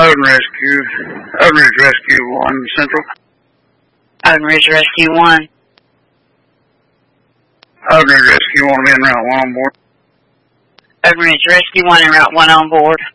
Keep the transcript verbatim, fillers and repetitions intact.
Odin Rescue, Odin Ridge Rescue one Central. Odin Ridge Rescue one. Odin Ridge Rescue one, in route one on board. Odin Ridge Rescue one, in route one on board.